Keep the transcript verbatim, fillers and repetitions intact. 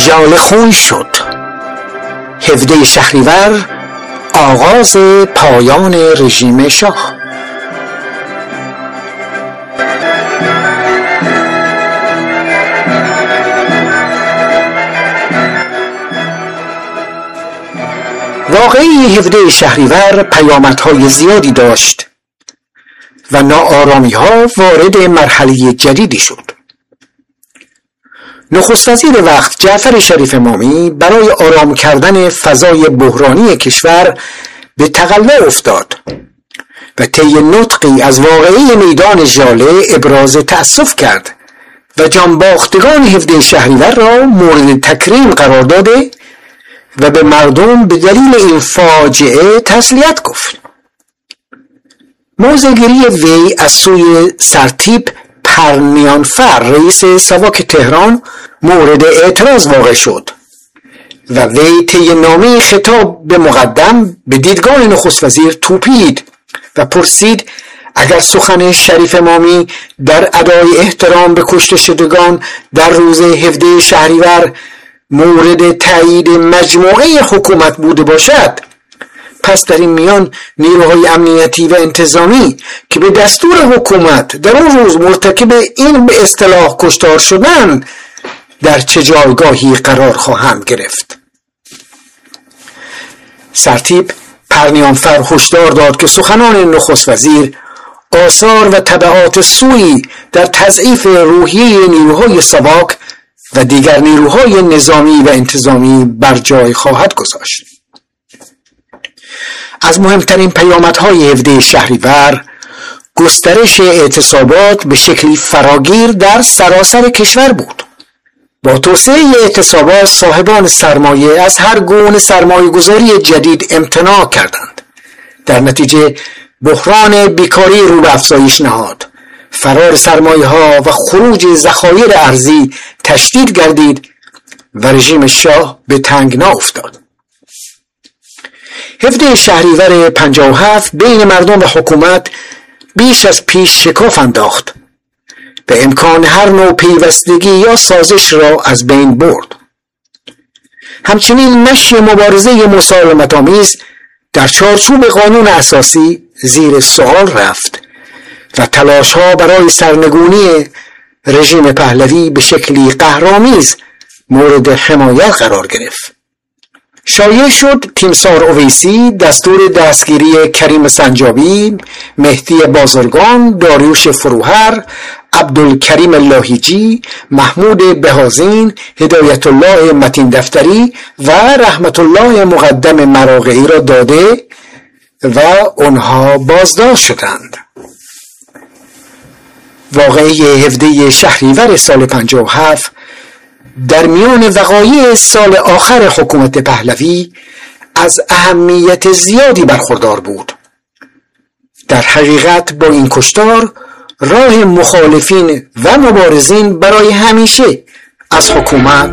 ژاله خون شد. هفده شهریور آغاز پایان رژیم شاه. واقعی هفده شهریور پیامدهای زیادی داشت و ناآرامی‌ها وارد مرحله جدیدی شد. نخست وزیر وقت جعفر شریف امامی برای آرام کردن فضای بحرانی کشور به تقلا افتاد و طی نطقی از واقعه میدان ژاله ابراز تأسف کرد و جانباختگان هفده شهریور را مورد تکریم قرار داده و به مردم به دلیل این فاجعه تسلیت گفت. موضع‌گیری وی از سوی سرتیپ پرنیانفر رئیس ساواک تهران مورد اعتراض واقع شد و وی طی نامه خطاب به مقدم به دیدگاه نخست وزیر توپید و پرسید اگر سخن شریف امامی در ادای احترام به کشته شدگان در روز هفده شهریور مورد تایید مجموعه حکومت بوده باشد، پس در این میان نیروهای امنیتی و انتظامی که به دستور حکومت در اون روز مرتکب این به اصطلاح کشتار شدن در چه جایگاهی قرار خواهند گرفت؟ سرتیپ پرنیانفر هشدار داد که سخنان نخست وزیر آثار و تبعات سوئی در تضعیف روحیه نیروهای ساواک و دیگر نیروهای نظامی و انتظامی بر جای خواهد گذاشت. از مهمترین پیامدهای هفده شهریور گسترش اعتصابات به شکلی فراگیر در سراسر کشور بود. با توسعه اعتصابات صاحبان سرمایه از هر گونه سرمایه گذاری جدید امتناع کردند. در نتیجه بحران بیکاری رو به افزایش نهاد. فرار سرمایه ها و خروج ذخایر ارزی تشدید گردید و رژیم شاه به تنگنا افتاد. هفده شهریور پنجاه و هفت بین مردم و حکومت بیش از پیش شکاف انداخت و امکان هر نوع پیوستگی یا سازش را از بین برد. همچنین مشی مبارزه مسالمت آمیز در چارچوب قانون اساسی زیر سوال رفت و تلاش‌ها برای سرنگونی رژیم پهلوی به شکلی قهرآمیز مورد حمایت قرار گرفت. شایع شد تیمسار اویسی دستور دستگیری کریم سنجابی، مهدی بازرگان، داریوش فروهر، عبدالکریم لاهیجی، محمود بهازین، هدایت الله متین دفتری و رحمت الله مقدم مراغعی را داده و آنها بازداشت شدند. واقعه هفده شهریور سال پنجاه و هفت در میان وقایع سال آخر حکومت پهلوی از اهمیت زیادی برخوردار بود. در حقیقت با این کشتار راه مخالفین و مبارزین برای همیشه از حکومت